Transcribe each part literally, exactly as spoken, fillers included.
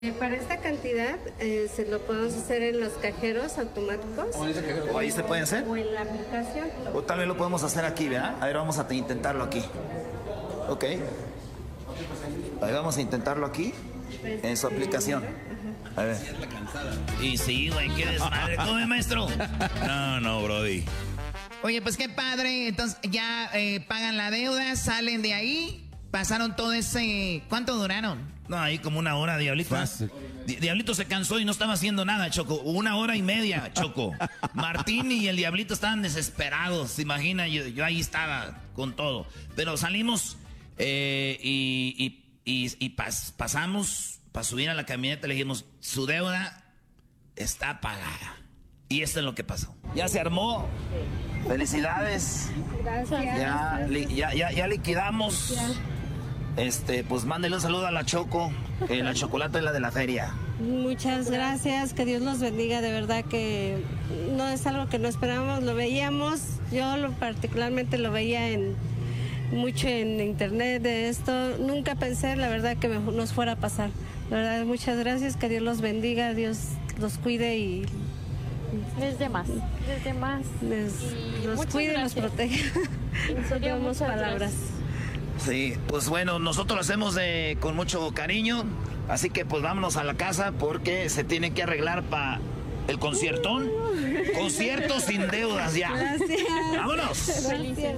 Eh, para esta cantidad eh, se lo podemos hacer en los cajeros automáticos ¿O ahí se puede hacer? o en la aplicación. O tal vez lo podemos hacer aquí, ¿verdad? A ver, vamos a intentarlo aquí. Ok. Ahí vamos a intentarlo aquí, en su aplicación. A ver. Y sí, güey, qué desmadre. ¿Cómo es, maestro? No, no, brody. Oye, pues qué padre. Entonces ya eh, pagan la deuda, salen de ahí. Pasaron todo ese... ¿Cuánto duraron? No, ahí como una hora, Diablito. Di- Diablito se cansó y no estaba haciendo nada, Choco. Una hora y media, Choco. Martín y el Diablito estaban desesperados. ¿Se imagina? Yo, yo ahí estaba con todo. Pero salimos eh, y, y, y, y pas- pasamos para subir a la camioneta. Le dijimos, su deuda está pagada. Y esto es lo que pasó. Ya se armó. Felicidades. Gracias. Ya, li- ya, ya, ya liquidamos. Este, pues mándele un saludo a la Choco, que la chocolate es la de la feria. Muchas gracias, que Dios los bendiga, de verdad que no es algo que no esperábamos, lo veíamos, yo lo, particularmente lo veía en mucho en internet de esto, nunca pensé la verdad que me- nos fuera a pasar. La verdad, muchas gracias, que Dios los bendiga, Dios los cuide y Desde más, desde más. les, Y los muchas cuide y los gracias. proteja. En No serio, tenemos muchas palabras. gracias. Sí, pues bueno, nosotros lo hacemos de, con mucho cariño, así que pues vámonos a la casa porque se tiene que arreglar para el conciertón. Concierto sin deudas ya. Gracias. ¡Vámonos! Gracias.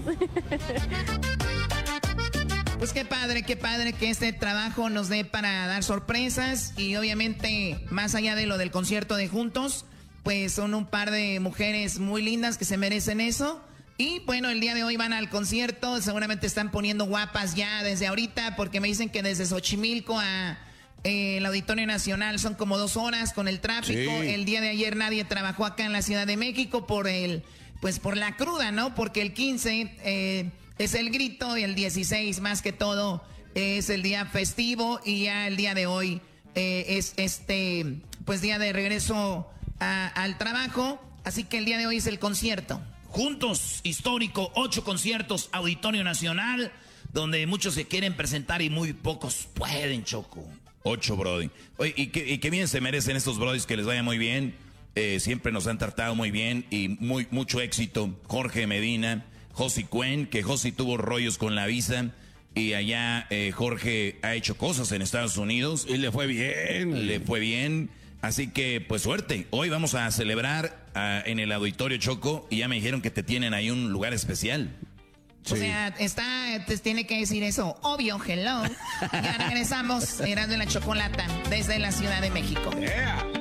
Pues qué padre, qué padre que este trabajo nos dé para dar sorpresas. Y obviamente, más allá de lo del concierto de Juntos, pues son un par de mujeres muy lindas que se merecen eso. Y bueno, el día de hoy van al concierto, seguramente están poniendo guapas ya desde ahorita, porque me dicen que desde Xochimilco a eh, el Auditorio Nacional son como dos horas con el tráfico. Sí. El día de ayer nadie trabajó acá en la Ciudad de México por el, pues por la cruda, ¿no? Porque el quince eh, es el grito y el dieciséis más que todo es el día festivo y ya el día de hoy eh, es este, pues día de regreso a- al trabajo. Así que el día de hoy es el concierto. Juntos, histórico, ocho conciertos, Auditorio Nacional, donde muchos se quieren presentar y muy pocos pueden, Choco. Ocho, brody. Oye, y qué, y qué bien se merecen estos brodis, que les vaya muy bien. Eh, siempre nos han tratado muy bien y muy mucho éxito. Jorge Medina, Josi Cuen, que Josi tuvo rollos con la visa. Y allá eh, Jorge ha hecho cosas en Estados Unidos. Y le fue bien. Le fue bien. Así que, pues suerte. Hoy vamos a celebrar ah, en el Auditorio Choco. Y ya me dijeron que te tienen ahí un lugar especial. O sea, está, te tiene que decir eso. Obvio, hello. Ya regresamos, Erasmo y la Chocolata, desde la Ciudad de México. Yeah.